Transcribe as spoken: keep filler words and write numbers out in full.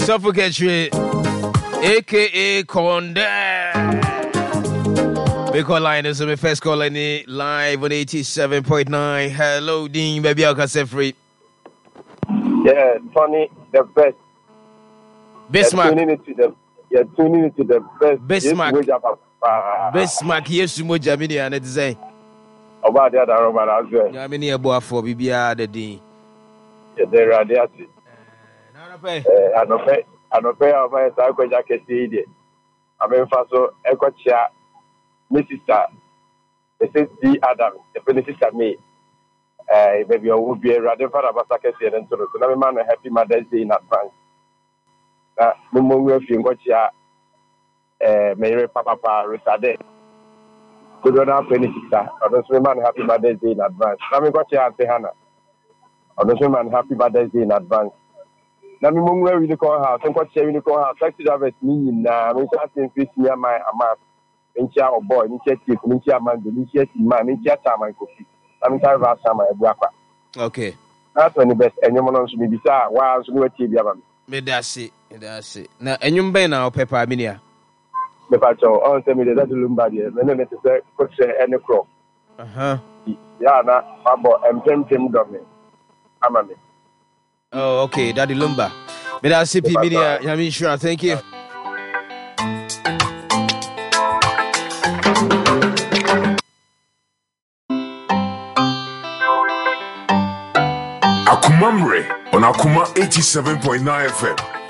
Suffocatory, aka Conde. We call line is my first call any live on eighty-seven point nine. Hello, Dean, baby, I'll say free. Yeah, Tony, the best. Bismarck. You're tuning into the, you're tuning into the best. Bismarck. Yes, Bismarck, yes, you moja mini and it's say. About the other Roman as well. Yeah, many a boy for B B R the Dean. Yeah, there are the other. I don't pay. I don't pay our my cycle jacket. I mean, Faso, Echo Chia, my sister, the sister Adam, the sister me. Uh, maybe I will be a rather for a Basaka and so on. Man, a happy Mother's Day in advance. Uh, no more will feel what you are. Uh, Mary Papa Risade. Good on our penny sister. I don't man happy Mother's Day in advance. Let me got you at Hannah. I don't man happy Mother's Day in advance. Now, me mumwe we call house. I'm quite sure we call house. Taxi drivers me na. Me start in fish near my amount. Me chia or boy. Me chia chief. Me chia man. Me chia man. Me chia time and coffee. I'm tired of our summer. Okay. That's when the best. And you want to be bizarre. Why else we T V about? Me that's it. Me that's it. Now, and you be now pepper minia. Me pacho. On tell me that the lumba there. Me no me say coach any crop. Uh huh. Yeah, na. Abo. I'm ten ten domme. Ama me. Oh, okay, Daddy Lumba. But that's C P Media. I mean, sure. Thank you. Akumamre on Akuma eighty-seven point nine F M.